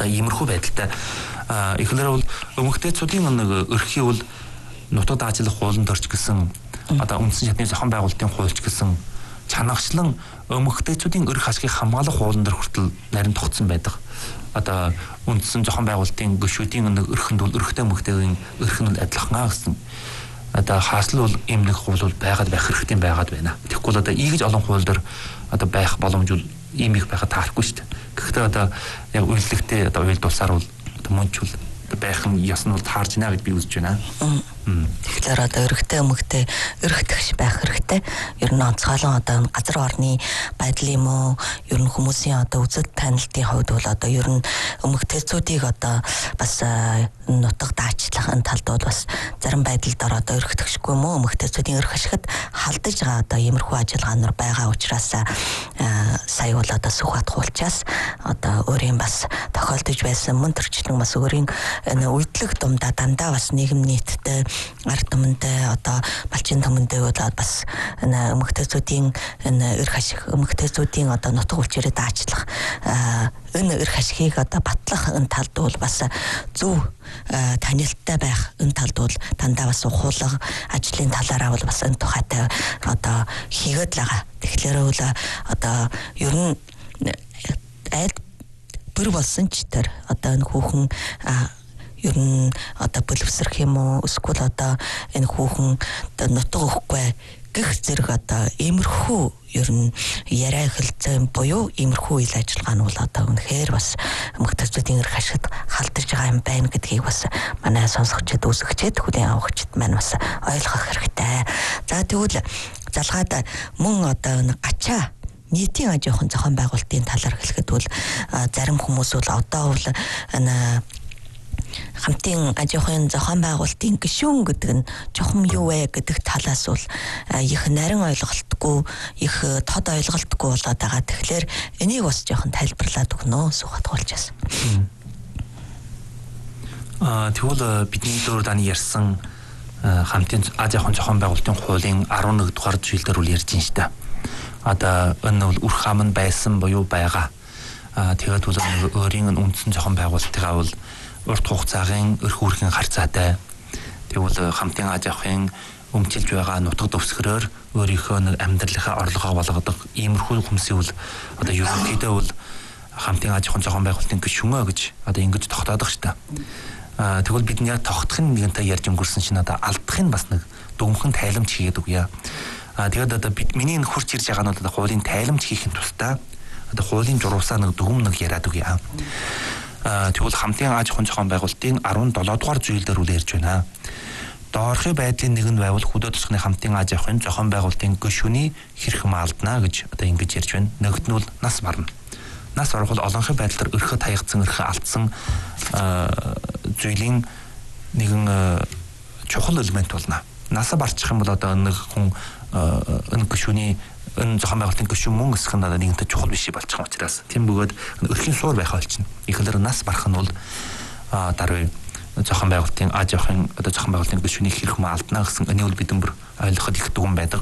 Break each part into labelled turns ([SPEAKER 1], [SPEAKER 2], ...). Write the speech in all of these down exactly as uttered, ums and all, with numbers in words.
[SPEAKER 1] Одоо иймэрхүү байдалтай эхлээр бол эмэгтэйчүүдийн нэг эрхийг бол нутаг даажлах хуулинд орж гисэн одоо үндсэн шатны зохион байгуулалтын хуульч гэсэн чанагчлан эмэгтэйчүүдийн эрх ашгийг хамгаалах хуулинд хүртэл нарийн тогтсон байдаг. Одоо үндсэн зохион байгуулалтын гишүүдийн нэг эрхэнд бол эрхтэй эмэгтэйгийн эрх нь адилхан гэсэн. Одоо хаасл бол ийм нэг хууль бол байгаад байх хэрэгтэй байгаад байна. Тэгэхгүй л одоо ийгж олон хууль дээр одоо байх боломж бол ийм их байхад таарахгүй шүү дээ. Гэхдээ одоо яг үйлдэлтэй одоо уйл дусаар бол одоо мөнчүүл байх нь яс нь бол таарж байна гэж би үзэж байна.
[SPEAKER 2] Тэгэхээр одоо эрэгтэй эмэгтэй эрэгтгч байх хэрэгтэй. Ер нь онцгойлон одоо газар орны байдал юм уу? Ер нь хүмүүсийн одоо үзэл танилтын хувьд бол одоо ер нь эмэгтэйчүүдийг одоо бас нутаг даачлагын талд бол бас зарим байдалд одоо эрэгтгчгүй юм уу? Эмэгтэйчүүдийн эрх ашигт халдаж байгаа одоо иймэрхүү ажиллагаанаар байгаа учраас сая бол одоо Сүхбаат хуулчаас одоо өөрийн бас тохиолдож байсан мөн төрчлөн бас өөрийн үйдлэг дундаа дандаа бас нийгэм нийттэй ард түмэндээ одоо малчин түмэндээ бол бас эмэгтэйчүүдийн эрх ашиг эмэгтэйчүүдийн одоо нутаг үлчээрээ даачлах энэ эрх ашигыг одоо батлах энэ талд бол бас зөв танилттай байх энэ талд бол дандаа бас ухуулга ажлын талаараа бол бас энэ тухайтай одоо хийгээд л байгаа. Тэгэхээр бол одоо ер нь аль бүр болсон ч тэр одоо энэ хүүхэн ер нь одоо боловсрох юм уу эсвэл одоо энэ хүүхэн одоо нутаг өгөхгүй гэх зэрэг одоо иймэрхүү ер нь яриа хэлцэн буюу иймэрхүү ил ажиллагаа нь бол одоо үнэхээр бас эмэгтэйчүүдийн эрх ашигт халдаж байгаа юм байна гэдгийг бас манай сонсогчид үзэгчид хүлээн авахчид маань бас ойлгох хэрэгтэй. За тэгвэл залгаад мөн одоо гачаа нийтийн аж ахуйн зохион байгуулалтын талаар хэлэхэд бол зарим хүмүүс бол одоо бол хамтын аж ахуйн зохион байгуулалтын гишүүн гэдэг нь чухам юу вэ гэдэг талаас бол их нарийн ойлголтгүй их тод ойлголтгүй болоод байгаа. Тэгэхээр энийг бас жоохон тайлбарлаад өгнө Сүхбаат хуулчаас.
[SPEAKER 1] Аа тэгвэл бидний дөр даны ярьсан хамтын аж ахуйн зохион байгуулалтын хуулийн арван нэг дугаар зүйлдэр үл ярьж байна шүү дээ. Одоо энэ бол үр хам нь байсан буюу байгаа. Аа тэгээд бол өөрийн үндсэн зохион байгуулалтыгаа бол урт хугацаагийн эрх үүргийн харьцаатай. Тэгвэл хамтын аж ахуйн өмчилж байгаа нутаг дэвсгэрээр өөрийнхөө нэг амьдралынхаа орлогоо болгодог иймэрхүү хүмүүсийн бол одоо ерөнхийдөө бол хамтын аж ахуйн зохион байгуулалтын гишүүнөө гэж одоо ингэж тогтоодох шүү дээ. Аа тэгвэл бид яг тогтохын нэгэнтэй ярьж өнгөрсөн чинь одоо алдахын бас нэг дүнхэн тайламж хийгээд үгүйа. Аа тэгээд одоо бид миний энэ хурц ирж байгаа нь одоо хуулийн тайламж хийхин тусдаа одоо хуулийн журуусаа нэг дүгм нэг яриад үгүйа. Тэгвэл хамтын аж ахуйн зохион байгуулалтын арван долоо дугаар зүйлдэр үл ярьж байна. Доорхын байдлын нэг нь байвал хөдөө тосгоны хамтын аж ахуйн зохион байгуулалтын гишүүний хэрхэн алдна гэж одоо ингэж ярьж байна. Нөгөд нь бол нас барна. Нас барах бол олонхын байдлаар өрхөд хаягдсан, өрхөд алдсан зүйлийн нэгэн чухал элемент болно. Насаа барчих юм бол одоо нэг хүн энэ гишүүний энэ зохион байгуулалтын гишүүн мөн эсэх нь нэгэнтэ чухал биш болчих учраас тийм бөгөөд өрхийн суур байх болчихно. Ихлээр нас барах нь бол даруй зохион байгуулалтын аж ахуйн одоо зохион байгуулалтын гишүүний хэрхэн алдна гэсэн энийг бол бидэн бүр ойлгоход их дүгэн байдаг.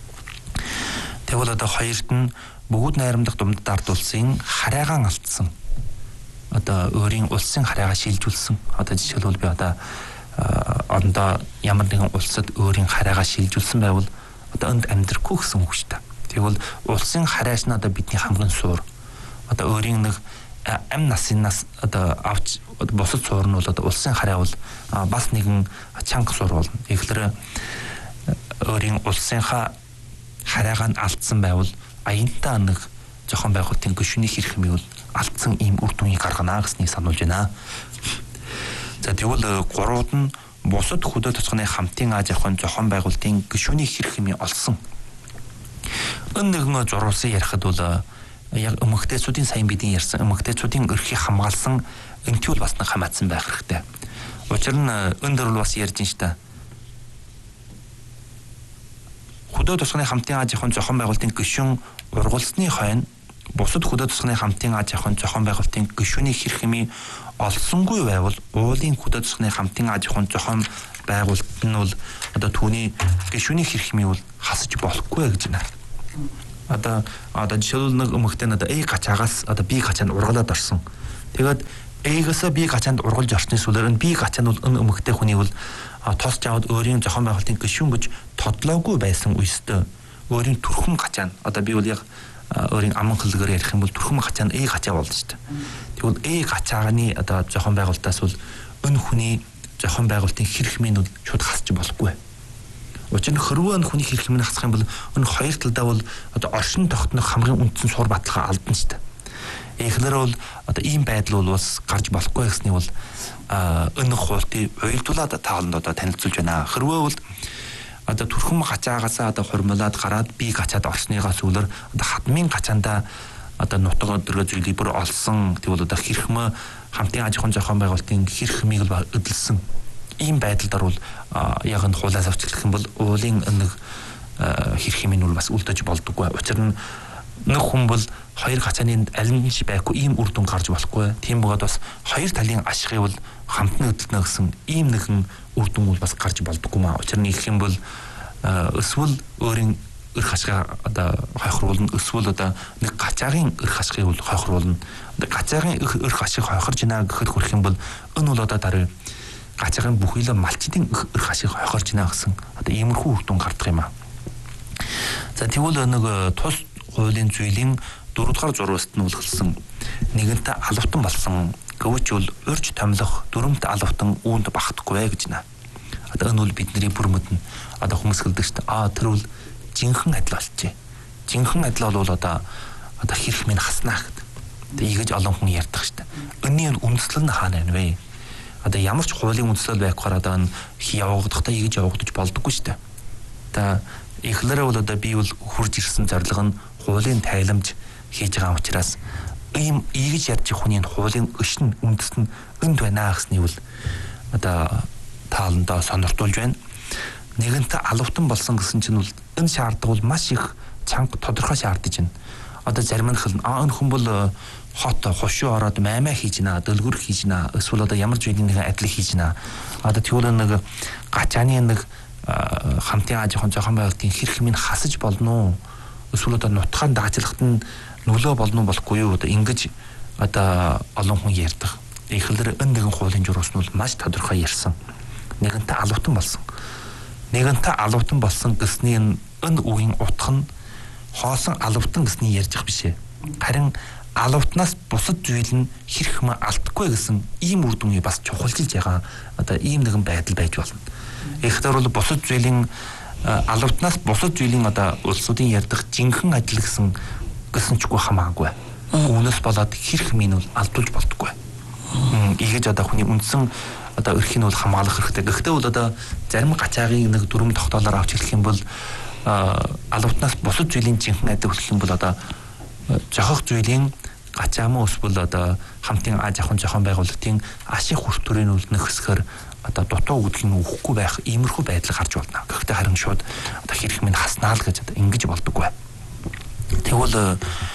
[SPEAKER 1] Тэгвэл одоо хоёрт нь бөгөөд найрамдах думдад ард улсын хараагаан алдсан. Одоо өөрийн улсын хараагаа шилжүүлсэн. Одоо жишээлбэл би одоо одондоо ямар нэгэн улсад өөрийн хараагаа шилжүүлсэн байвал одоо энд амьдрахгүй гэсэн үг шүү дээ. Тэгвэл улсын хараач нь одоо бидний хамгийн суур. Одоо өөрийн нэг ам насынаас одоо авч босод суур нь бол одоо улсын хараа бол бас нэгэн чанга суур болно. Тэгэхээр өөрийн улсынхаа хараагаа нь алдсан байвал аянтаа нэг зохион байгуулалтын гишүүний хэрхэн бол алдсан ийм үр дүнгийг гаргана гэснийг сануулж байна. За тэгвэл гурвууд нь бусад хөдөө тосгоны хамтын аж ахуйн зохион байгуулалтын гишүүний хэрхэн олсон. Энэ нэгэн зурвалсан ярихад бол яг эмэгтэйчүүдийн сайн бидний ярьсан эмэгтэйчүүдийн эрхийг хамгаалсан энтүүл бас нэг хамаатсан байх хэрэгтэй. Учир нь энэ дөр бол бас ярьж байна шүү дээ. Хөдөө тосгоны хамтын аж ахуйн зохион байгуулалтын гишүүн ургуулсны хойно бусад хөдөө тосгоны хамтын аж ахуйн зохион байгуулалтын гишүүний хэрхэн олсонгүй байвал уулын хөдөө тосгоны хамтын аж ахуйн зохион байгуулалт нь бол одоо түүний гишүүний хэрхэн бол хасаж болохгүй гэж байна. Одоо одоо жишээлбэл нэг эмэгтэй надад A гачаагаас одоо B гачаанд ургалаад орсон. Тэгээд ээгээсээ бие гачаанд ургалж орсны сүлээр нь бие гачаанд бол өн өмгтэй хүний бол тосч аваад өөрийн зохион байгуулалтын гишүүн гэж тодлоогүй байсан үестэй өөрийн түрхэн гачаан одоо би бол яг өөрийн аман хэлгээр ярих юм бол түрхэн гачаан ээ гачаа болно шүү дээ. Тэгвэл ээ гачаагны одоо зохион байгуулалтаас бол өн хүний зохион байгуулалтын хэрхмийн бол шууд хасч болохгүй. Учир нь хөрвөө өн хүний хэрхмийг хасах юм бол өн хоёр талдаа бол одоо оршин тогтнох хамгийн үндсэн сур баталгаа алдна шүү дээ. Эхлээр бол одоо ийм байдал бол бас гарч болохгүй гэсний бол өнөх хуультыг уйлдуулаад тааланд одоо танилцуулж байна. Хэрвээ бол одоо түрхэн гачаагасаа одоо хурмлаад гараад би гачаад орсныгаас үлэр одоо хадмын гачаанда одоо нутаг өдрөө зүйлийг бүр олсон. Тэгвэл одоо хэрхмээ хамтын аж ахуйн зохион байгуулалтын хэрхмийг л өдөлсөн. Ийм байдлаар бол яг энэ хуулиас авчлах юм бол уулын нэг хэрхмийн үл бас үлдэж болдоггүй. Учир нь нэг хүн бол хоёр гачааны аль нь ч байхгүй ийм үр дүн гарч болохгүй. Тийм бөгөөд бас хоёр талын ашигыг бол хамтны хөдөлнө гэсэн ийм нэгэн үр дүн бол бас гарч болдоггүй маа. Учир нь их юм бол эсвэл өөрийн эрх ашигыг одоо хойхруулна, эсвэл одоо нэг гачаагийн эрх ашигыг бол хойхруулна. Одоо гачаагийн эрх ашиг хойхорж байна гэхэд хүрэх юм бол энэ бол одоо дараа гачаагийн бүхийлээ малчдын эрх ашиг хойхорж байна гэсэн одоо иймэрхүү үр дүн гардаг юм аа. За тэгвэл нэг тус хуулийн зүйлийн дөрөвдүгээр зурваст нь үлгэлсэн нэгэнтээ алавтан болсон гэвч бол урьж томлох дөрөмт алавтан үүнд багтахгүй гэж байна. Одоо энэ бол бидний бүр мэднэ. Одоо хүмүүс хэлдэг шүү дээ. Аа тэр бол жинхэнэ адил болчихжээ. Жинхэнэ адил бол одоо одоо хэрэг минь хаснаа гэдэг. Тэгээ ийгэж олон хүн ярьдаг шүү дээ. Өнний үндэслэл нь хаана байна вэ? Одоо ямар ч хуулийн үндэслэл байхаар одоо энэ явагдахтаа ийгэж явагдаж болдоггүй шүү дээ. Одоо эхлээрээ бол одоо би бол хурж ирсэн зорилго нь хуулийн тайламж хийж байгаа учраас ийм ийгэж ярьж хүний хуулийн өшин үндэс нь энд байна гэсний бол одоо тааландаа сониртуулж байна. Нэгэнтээ алавтан болсон гэсэн чинь бол энэ шаардлага бол маш их чанга тодорхой шаардж байна. Одоо зарим нь хэлнэ аа энэ хүн бол хот хошуу ороод маймаа хийж гинэ, дөлгөр хийж гинэ, эсвэл одоо ямар ч үеийн нэг адил хийж гинэ. Одоо тэгвэл нэг гачааны нэг хамтын аж ахуйн зохион байгуулалтын хэрэг минь хасаж болно уу? Эсвэл одоо нутгаан даажлахад нь нөлөө болно болохгүй юу? Одоо ингэж одоо олон хүн ярьдаг. Эхлээр энэ нэгэн хуулийн журмс нь бол маш тодорхой ярьсан. Нэгэнтээ алавтан болсон. Нэгэнтээ алавтан болсон гэсний энэ үгийн утга нь хоосон алавтан гэсний ярьж байгаа биш ээ. Харин алавтнаас бусад зүйл нь хэрэг мэ алдахгүй гэсэн ийм үр дүнгийг бас чухалчилж байгаа одоо ийм нэгэн байдал байж болно. Эхлээр бол бусад зүйлийн алавтнаас бусад зүйлийн одоо улсуудын ярьдаг жинхэнэ адил гэсэн гэсэн чгүй хамаагүй. Үүнээс болоод хэрэг минь бол алдуулж болдоггүй. Ийгэж одоо хүний үндсэн одоо эрхийг бол хамгаалах хэрэгтэй. Гэхдээ бол одоо зарим гачаагийн нэг дүрм тогтоолоор авч хэлэх юм бол алавтнаас бусад зүйлийн жинхэнэ адил хэлэх юм бол одоо жохох зүйлийн гачаа мөн эсвэл одоо хамтын аж ахуйн зохион байгуулалтын ашиг хүртүрийн үлдэх хэсгээр одоо дутуу үгдэл нь өгөхгүй байх иймэрхүү байдал гарч болно. Гэхдээ харин шууд одоо хэрэг минь хаснаа л гэж одоо ингэж болдоггүй. Тэгвэл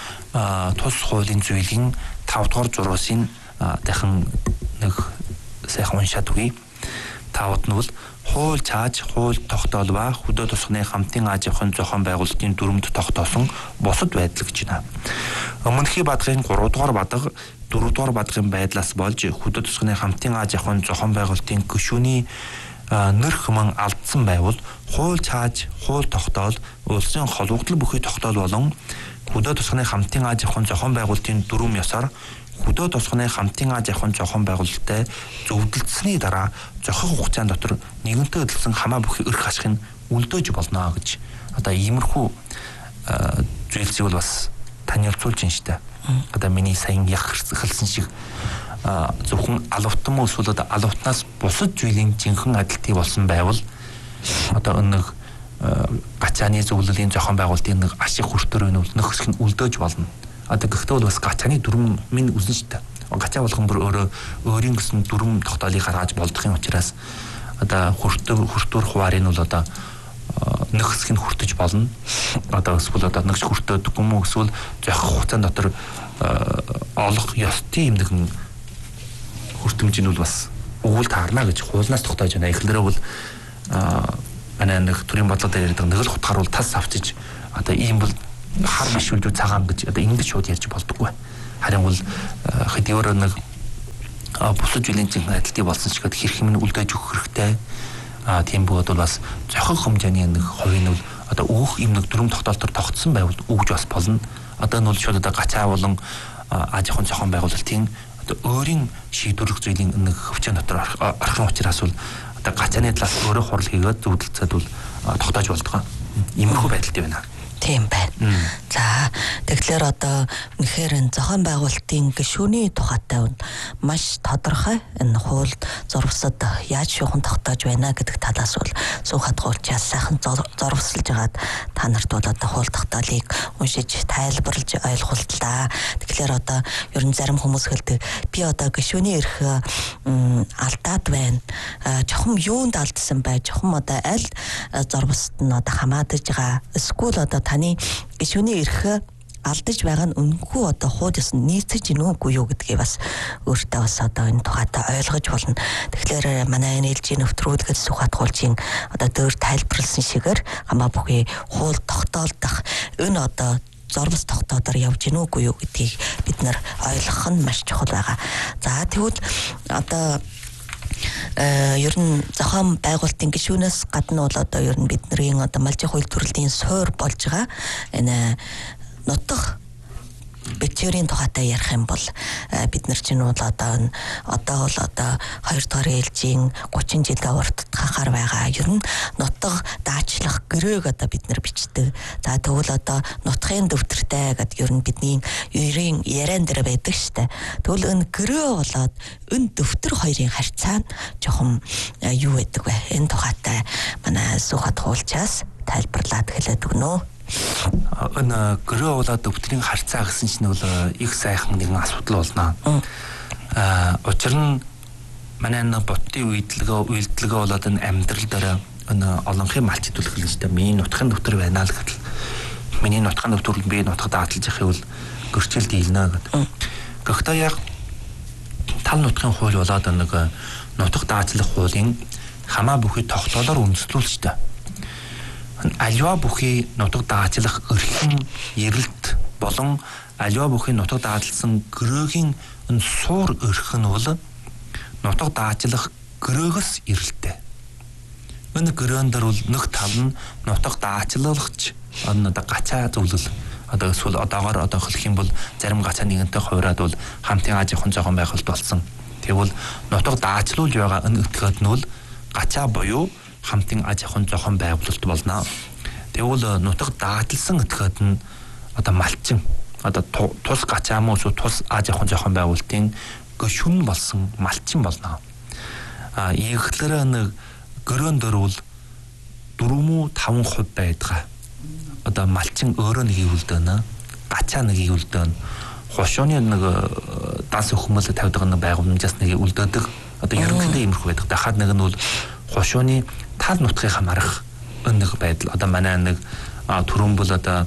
[SPEAKER 1] тус хуулийн зүйлийн тавд дугаар зурвасын дахин нэг сайхан уншаад үгүй. Тавд нь бол хууль цааж хууль тогтоол ба хөдөө тусганы хамтын аж ахуйн зохион байгуулалтын дүрмд тогтоосон бусад байдал гэж байна. Өмнөхий бадгын гурав дугаар бадаг дөрөв дугаар бадгын байдлаас болж хөдөө тусганы хамтын аж ахуйн зохион байгуулалтын гишүүний нэр хүмэн алдсан байвал хууль цааж хууль тогтоол улсын холбогдол бүхий тогтоол болон хөдөө тусганы хамтын аж ахуйн зохион байгуулалтын дүрм ёсоор хөдөө тусганы хамтын аж ахуйн зохион байгуулалттай зөвлөлдсөний дараа зохих хугацаанд дотор нэгэнтээ хөдөлсөн хамаа бүхий эрх ашиг нь үлдээж болно гэж одоо иймэрхүү зүйлсийг бол бас танилцуулж байна шүү дээ. Одоо миний сайн яг хэлсэн шиг зөвхөн алавтан мөн эсвэл одоо алавтнаас бусад зүйлийн жинхэнэ адилтыг болсон байвал одоо нэг гачааны зөвлөлийн зохион байгуулалтын нэг ашиг хүртүрийн нөх хэсэг нь үлдээж болно. Одоо гэхдээ бол бас гачааны дүрм минь үзнэ шүү дээ. Гачаа болгон бүр өөрөө өөрийн гэсэн дүрм тогтоолыг гаргаж болдохын учраас одоо хүртүр хүртүр хуваарын бол одоо нэг хэсэг нь хүртэж болно. Одоо эсвэл одоо нэгч хүртээдгүй мүү эсвэл зохих хугацаанд дотор олох ёстой юм нэгэн хүртэмж нь бол бас өгүүл таарна гэж хуулнаас тогтоож байна. Эхлээрээ бол манай нэг төрийн бодлого дээр ярьдаг нэг л хутгаар бол тас авчиж одоо ийм бол хар биш үлдүү цагаан гэж одоо ингэж шууд ярьж болдоггүй. Харин бол хэдийгээр нэг бусад жилийн жинхэнэ адилтыг болсон ч гэхэд хэрэг юм үлдээж өгөх хэрэгтэй. А тийм бөгөөд бол бас зохих хэмжээний нэг хувийн нь одоо өөх юм нэг дүрм тогтоолтоор тогтсон байвал өгж бас болно. Одоо нь бол шууд одоо гачаа болон аж ахуйн зохион байгуулалтын одоо өөрийн шийдвэрлэх зүйлийн нэг хөвчөн дотор орхон учраас бол одоо гачааны талаас өөрөө хурал хийгээд зөвлөлцөд бол тогтоож болдог. Иймэрхүү байдалтай байна.
[SPEAKER 2] Тийм байна. За тэгэхээр одоо үнэхээр зохион байгуулалтын гишүүний тухайтай маш тодорхой энэ хууль зурвасад яаж шүүхэн тогтоож байна гэдэг талаас бол сүүх хатгуулчаас сайхан зурваслж байгаад та нарт бол одоо хууль тогтоолыг уншиж тайлбарлаж ойлгууллаа. Тэгэхээр одоо ер нь зарим хүмүүс хэлдэг би одоо гишүүний эрх алдаад байна. Жохом юунд алдсан бай? Жохом одоо аль зурвасд нь одоо хамаадаж байгаа? Эсвэл одоо таны гишүүний эрх алдаж байгаа нь үнэгүй одоо хуулиас нийцэж гинүү үгүй юу гэдгийг бас өөртөө бас одоо энэ тухайдаа ойлгож болно. Тэгэхээр манай эн эл жи нэвтрүүлгээд сүүх хатгуулчийн одоо дөр тайлбарлсан шигээр хамаа бүхий хууль тогтоолдох энэ одоо зорвос тогтоодоор явж гинүү үгүй юу гэдгийг бид нар ойлгох нь маш чухал байгаа. За тэгвэл одоо Э ер нь зохион байгуулалтын гишүүнээс гадна бол одоо ер нь бидний одоо малжийн хууль төрлийн суур болж байгаа энэ нутаг бичвэрийн тухайтай ярих юм бол бид нар чинь бол одоо одоо бол одоо хоёрдугаар ээлжийн гучин жилдээ урт хахаар байгаа. Ер нь нутаг даачлах гэрөөг одоо бид нар бичдэг. За тэгвэл одоо нутгийн дэвтэртэй гэдэг ер нь бидний ерийн яриан дээр байдаг штэ. Тэгвэл энэ гэрөө болоод энэ дэвтэр хоёрын харьцаа нь жоохон юу байдаг вэ? Энэ тухайтай манай сүүх хатгуулчаас тайлбарлаад хэлээд өгнө.
[SPEAKER 1] Энэ гэрээ болоод өвтрийн харьцаа гэсэн чинь бол их сайхан нэгэн асуудал болно. Аа учир нь манай энэ ботын үйлдэлгөө үйлдэлгөө болоод энэ амьдрал дээр энэ олонхын малч төлөх л юм. Миний нутгийн дэвтэр байна л гэтэл миний нутгийн дэвтэр би нутгад дааталж явах бол гэрчил дийлнэ гэдэг. Гэхдээ яг тал нутгийн хууль болоод нэг нутаг даатлах хуулийн хамаа бүхий тогтоолоор үндэслүүлжтэй. Аливаа бүхий нутаг даатгалах эрхэм эрэлт болон аливаа бүхий нутаг даатгалсан гэрөөгийн энэ суур эрх нь бол нутаг даатгалах гэрөөгөөс эрэлттэй. Энэ гэрөөн дээр бол нэг тал нь нутаг даатгалагч одоо гачаа зөвлөл одоо эсвэл одоогоор одоо хэлэх юм бол зарим гачаа нэгэнтэй хувираад бол хамтын аж ахуйн зохион байгуулалт болсон. Тэгвэл нутаг даатгалуулж байгаа энэ этгээд нь бол гачаа буюу хамтын аж ахуйн зохион байгуулалт болно. Тэгвэл нутаг даатгалсан этгээд нь одоо малчин одоо тус гачаа мөн тус аж ахуйн зохион байгуулалтын гишүүн болсон малчин болно. А ийхлээр нэг гөрөн дөрвөл дөрвөн мүү таван хувь байдаг. Одоо малчин өөрөө нэг ивэлдэнэ, гачаа нэг ивэлдэнэ. Хошооны нэг данс өхмөлөд тавьдаг нэг байгууламжаас нэг үлдээдэг. Одоо ерөнхийдөө иймэрхүү байдаг. Дахиад нэг нь бол хошооны тал нутгийг хамаарах нэг байдал. Одоо манай нэг түрүүн бол одоо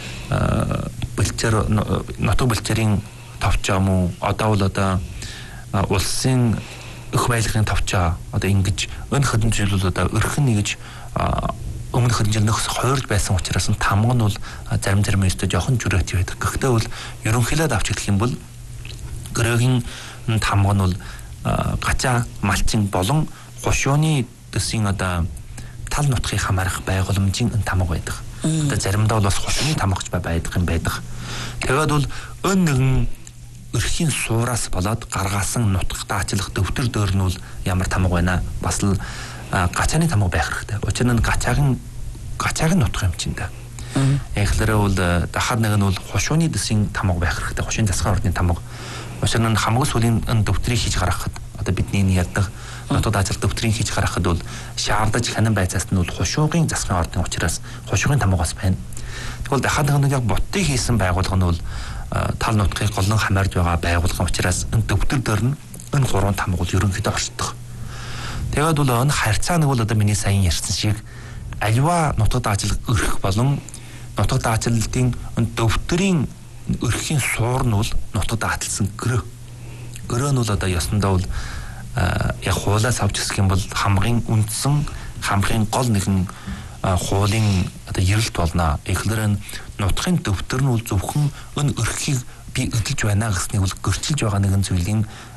[SPEAKER 1] бэлчээр нутаг бэлчээрийн товчоо мөн одоо бол одоо улсын өх байдлын товчоо одоо ингэж өн хэдэн жил бол одоо өрхөн нэгж өмнөх хэдэн жил нөхс хойрж байсан учраас тамга нь бол зарим зарим өстө жоохон жүрээтэй байдаг. Гэхдээ бол ерөнхийдөө авч хэлэх юм бол гэрээгийн тамга нь бол гачаа малчин болон хошооны дэсийн одоо тал нутгийг хамаарах байгууламжийн энэ тамга байдаг. Одоо заримдаа бол бас хошооны тамгаж байдаг юм байдаг. Тэгээд бол өн нэгэн өрхийн суураас болоод гаргаасан нутаг даатгалах дэвтэр дээр нь бол ямар тамга байна? Бас л гачааны тамга байх хэрэгтэй. Учир нь гачаагийн гачаагийн нутаг юм чинь да. Эхлээрээ бол дахад нэг нь бол хошооны дэсийн тамга байх хэрэгтэй. Хошооны засгийн ордны тамга. Учир нь хамгийн сүүлийн энэ дэвтрийг хийж гаргахад одоо бидний яддаг нутаг даатгалах дэвтрийг хийж гаргахад бол шаардаж ханан байцаас нь бол хошоогийн засгийн ордны учраас хошоогийн тамгаас байна. Тэгвэл дахад нэг яг боттыг хийсэн байгууллага нь бол тал нутгийг голон хамаарж байгаа байгууллага учраас энэ дэвтэр дээр нь энэ гурван тамга бол ерөнхийдөө оршдог. Тэгээд бол энэ харьцаа нэг бол одоо миний сайн ярьсан шиг аливаа нутаг даатгалах өрх болон нутаг даатгалтын энэ дэвтрийн өрхийн суур нь бол нутаг даатгалсан гэрөө. Гэрөө нь бол одоо ясандаа бол яг хуулиас авч гисэх юм бол хамгийн үндсэн хамгийн гол нэгэн хуулийн одоо эрэлт болно. Эхлээр нь нутгийн дэвтэр нь бол зөвхөн энэ өрхийг би эдэлж байна гэснийг бол гэрчилж байгаа нэгэн зүйлийн